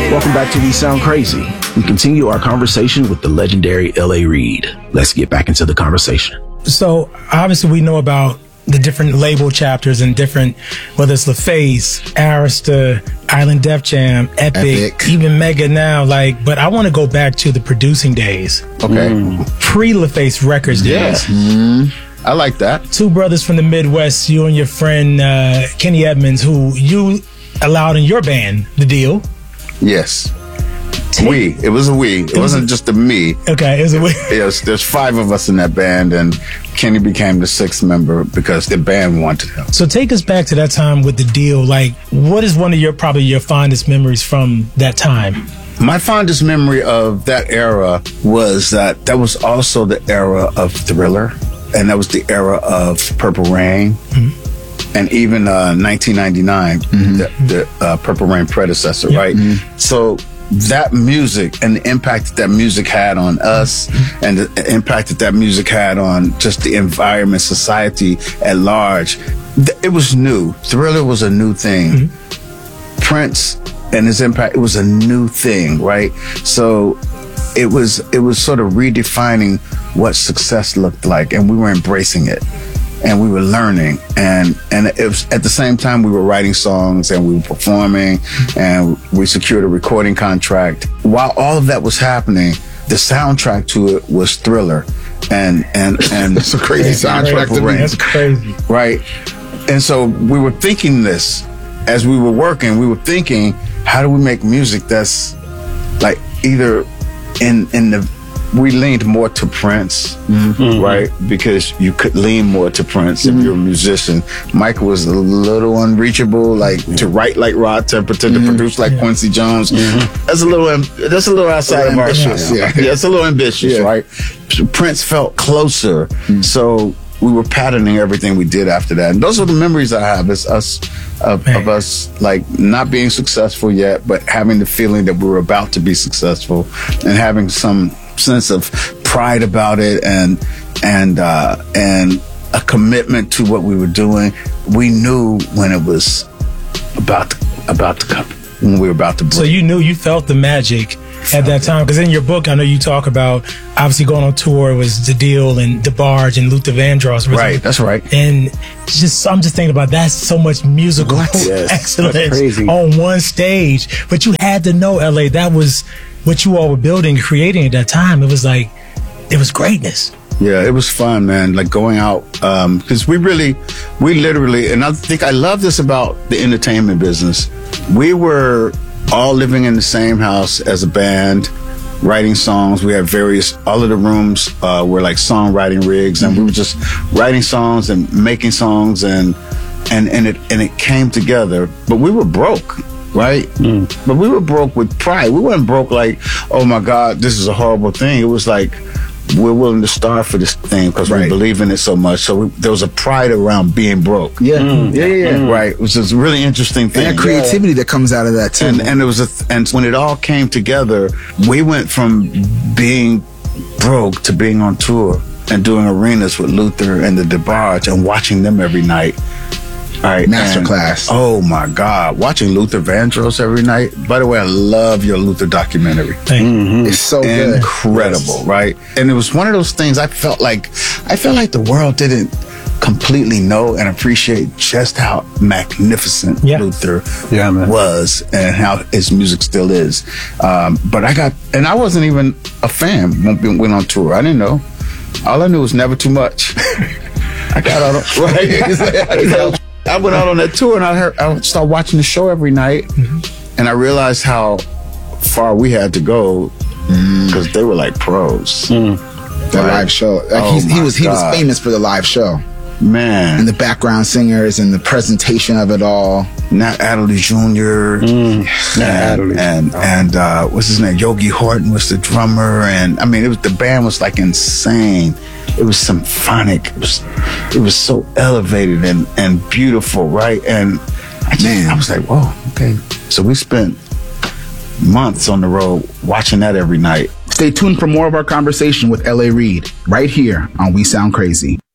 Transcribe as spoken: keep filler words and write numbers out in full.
Welcome back to We Sound Crazy. We continue our conversation with the legendary L A. Reid. Let's get back into the conversation. So obviously we know about the different label chapters and different, whether it's LaFace, Arista, Island Def Jam, Epic, Epic, even Mega now. Like, but I want to go back to the producing days. Okay. Mm. Pre-LaFace Records yes. days. Mm. I like that. Two brothers from the Midwest, you and your friend uh, Kenny Edmonds, who you allowed in your band, The Deal. Yes. We. It was a we. It, it wasn't was a, just a me. Okay, it was a we. Yes, there's five of us in that band, and Kenny became the sixth member because the band wanted him. So take us back to that time with The Deal. Like, what is one of your, probably your fondest memories from that time? My fondest memory of that era was that that was also the era of Thriller, and that was the era of Purple Rain. Mm-hmm. And even uh, nineteen ninety-nine, mm-hmm. the, the uh, Purple Rain predecessor, yep. right? Mm-hmm. So that music and the impact that that music had on us mm-hmm. and the impact that that music had on just the environment, society at large, it was new. Thriller was a new thing. Mm-hmm. Prince and his impact, it was a new thing, right? So it was, it was sort of redefining what success looked like, and we were embracing it. And we were learning, and and it was, at the same time we were writing songs and we were performing, and we secured a recording contract. While all of that was happening, the soundtrack to it was Thriller, and and and it's a crazy soundtrack to me. That's crazy, right? And so we were thinking this as we were working. We were thinking, how do we make music that's like either in in the we leaned more to Prince, mm-hmm. right? Because you could lean more to Prince mm-hmm. if you're a musician. Michael was a little unreachable, like mm-hmm. to write like Rod Temperton, mm-hmm. to produce like yeah. Quincy Jones. Mm-hmm. That's a little, that's a little outside of our ambitious. Yeah, yeah, it's a little ambitious, yeah. right? Prince felt closer, mm-hmm. so we were patterning everything we did after that. And those are the memories I have. It's us of, of us like not being successful yet, but having the feeling that we were about to be successful and having some sense of pride about it, and and uh, and a commitment to what we were doing. We knew when it was about to, about to come, when we were about to break. So you knew, you felt the magic at that time, because in your book I know you talk about obviously going on tour was The Deal and DeBarge and Luther Vandross. Right, that's right. And just I'm just thinking about that's so much musical yes, excellence on one stage. But you had to know, L A, that was what you all were building, creating at that time. It was like, it was greatness. Yeah, it was fun, man. Like going out, um, because we really, we literally, and I think I love this about the entertainment business. We were all living in the same house as a band, writing songs. We had various, all of the rooms uh, were like songwriting rigs, and mm-hmm. we were just writing songs and making songs, and and and it and it came together. But we were broke. Right? Mm. But we were broke with pride. We weren't broke like, oh my God, this is a horrible thing. It was like, we're willing to starve for this thing because right. we believe in it so much. So we, there was a pride around being broke. Yeah, mm. yeah, yeah, mm. right. It was just a really interesting thing. And that creativity yeah. that comes out of that too. And, and it was a, th- and when it all came together, we went from being broke to being on tour and doing arenas with Luther and the DeBarge and watching them every night. All right, masterclass. Oh my God, watching Luther Vandross every night. By the way, I love your Luther documentary. Mm-hmm. It's so incredible, good, incredible, right? And it was one of those things. I felt like I felt like the world didn't completely know and appreciate just how magnificent yeah. Luther yeah, man. was and how his music still is. Um, but I got, and I wasn't even a fan when we went on tour. I didn't know. All I knew was never too much. I got out of right. I went out on that tour and I heard, I started watching the show every night, mm-hmm. and I realized how far we had to go because mm. they were like pros. Mm. The right? live show. Like oh he's, he was God. he was famous for the live show. Man. And the background singers and the presentation of it all. Nat Adderley Junior Mm. Nat Adderley. And, oh. and uh, what's his name? Yogi Horton was the drummer. And I mean, it was, the band was like insane. It was symphonic. It was, it was so elevated and, and beautiful, right? And I, just, I was like, whoa, okay. So we spent months on the road watching that every night. Stay tuned for more of our conversation with L A. Reid right here on We Sound Crazy.